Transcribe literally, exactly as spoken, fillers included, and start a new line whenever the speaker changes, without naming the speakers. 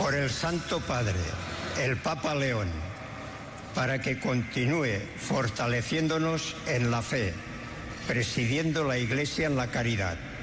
por el Santo Padre, el Papa León, para que continúe fortaleciéndonos en la fe, presidiendo la Iglesia en la caridad,